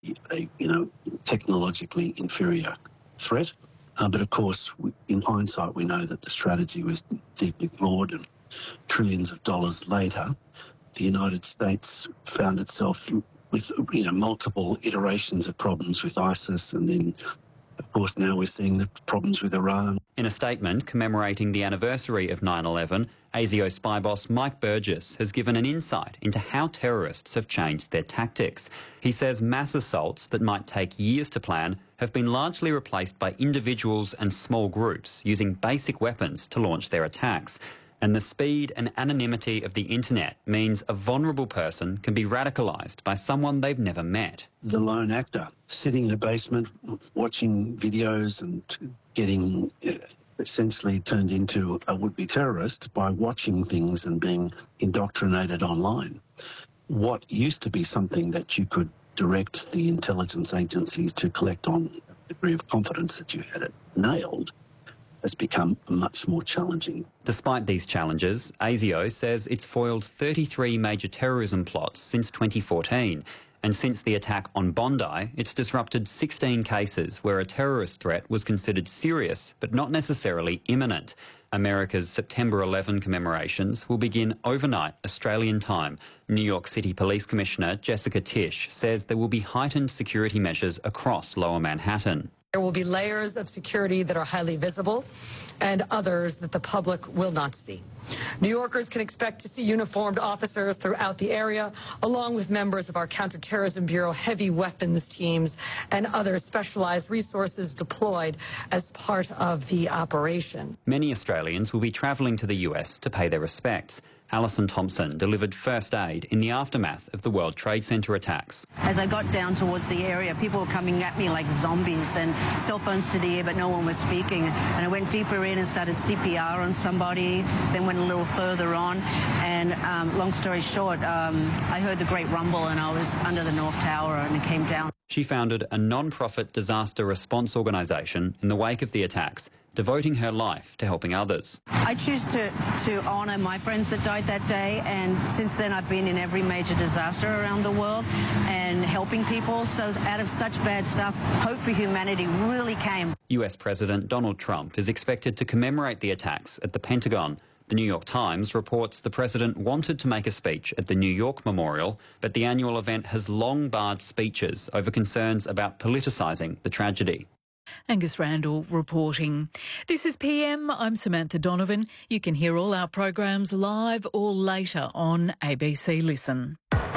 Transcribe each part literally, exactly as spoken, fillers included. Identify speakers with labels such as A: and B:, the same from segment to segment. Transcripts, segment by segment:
A: a you know, technologically inferior threat. Uh, but of course, we, in hindsight, we know that the strategy was deeply flawed, and trillions of dollars later, the United States found itself with you know multiple iterations of problems with ISIS, and then, of course, now we're seeing the problems with Iran.
B: In a statement commemorating the anniversary of nine eleven, A S I O spy boss Mike Burgess has given an insight into how terrorists have changed their tactics. He says mass assaults that might take years to plan have been largely replaced by individuals and small groups using basic weapons to launch their attacks. And the speed and anonymity of the internet means a vulnerable person can be radicalised by someone they've never met.
A: The lone actor sitting in a basement watching videos and getting essentially turned into a would-be terrorist by watching things and being indoctrinated online. What used to be something that you could direct the intelligence agencies to collect on a degree of confidence that you had it nailed has become much more challenging.
B: Despite these challenges, A S I O says it's foiled thirty-three major terrorism plots since twenty fourteen. And since the attack on Bondi, it's disrupted sixteen cases where a terrorist threat was considered serious but not necessarily imminent. America's September eleventh commemorations will begin overnight Australian time. New York City Police Commissioner Jessica Tisch says there will be heightened security measures across Lower Manhattan.
C: There will be layers of security that are highly visible and others that the public will not see. New Yorkers can expect to see uniformed officers throughout the area, along with members of our Counterterrorism Bureau heavy weapons teams and other specialized resources deployed as part of the operation.
B: Many Australians will be travelling to the U S to pay their respects. Alison Thompson delivered first aid in the aftermath of the World Trade Center attacks.
D: As I got down towards the area, people were coming at me like zombies and cell phones to the ear, but no one was speaking. And I went deeper in and started C P R on somebody, then went a little further on. And um, long story short, um, I heard the great rumble and I was under the North Tower and it came down.
B: She founded a non-profit disaster response organisation in the wake of the attacks, devoting her life to helping others.
D: I choose to, to honour my friends that died that day, and since then I've been in every major disaster around the world and helping people. So out of such bad stuff, hope for humanity really came.
B: U S President Donald Trump is expected to commemorate the attacks at the Pentagon. The New York Times reports the president wanted to make a speech at the New York Memorial, but the annual event has long barred speeches over concerns about politicising the tragedy.
E: Angus Randall reporting. This is P M. I'm Samantha Donovan. You can hear all our programs live or later on A B C Listen.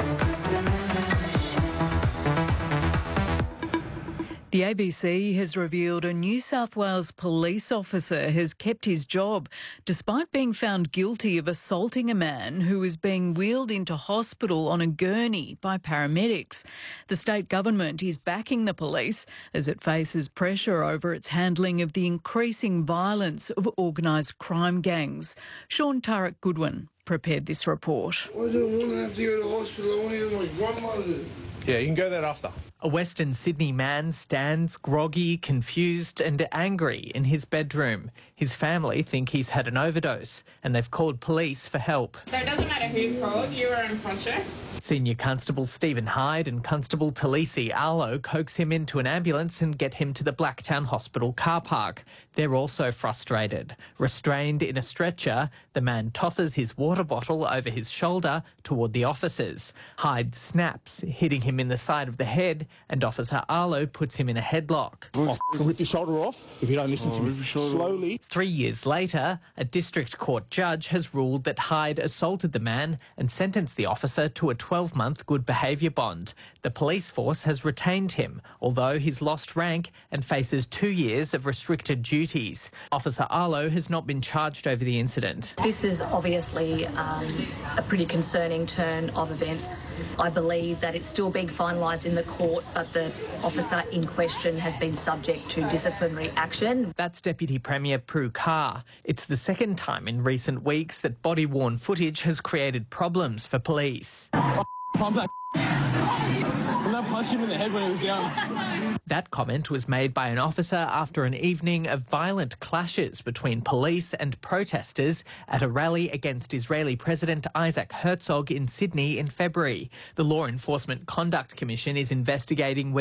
E: The A B C has revealed a New South Wales police officer has kept his job despite being found guilty of assaulting a man who was being wheeled into hospital on a gurney by paramedics. The state government is backing the police as it faces pressure over its handling of the increasing violence of organised crime gangs. Sean Turek Goodwin prepared this report.
F: I don't want to have to go to hospital. I want to go to my grandmother.
G: Yeah, you can go there after. A Western Sydney man stands groggy, confused and angry in his bedroom. His family think he's had an overdose and they've called police for help.
H: So it doesn't matter who's called, you were unconscious.
G: Senior Constable Stephen Hyde and Constable Talisi Arlo coax him into an ambulance and get him to the Blacktown Hospital car park. They're also frustrated. Restrained in a stretcher, the man tosses his water bottle over his shoulder toward the officers. Hyde snaps, hitting him in the side of the head, and Officer Arlo puts him in a headlock.
I: I'll rip your shoulder off if you don't listen
F: I'll
I: to me slowly.
G: Three years later, a district court judge has ruled that Hyde assaulted the man and sentenced the officer to a twelve-month good behaviour bond. The police force has retained him, although he's lost rank and faces two years of restricted duties. Officer Arlo has not been charged over the incident.
J: This is obviously um, a pretty concerning turn of events. I believe that it's still being finalised in the court, but the officer in question has been subject to disciplinary action.
G: That's Deputy Premier Prue Carr. It's the second time in recent weeks that body-worn footage has created problems for police.
I: Oh, I'm that. I'm not punching him in the head when he was down.
G: That comment was made by an officer after an evening of violent clashes between police and protesters at a rally against Israeli President Isaac Herzog in Sydney in February. The Law Enforcement Conduct Commission is investigating whether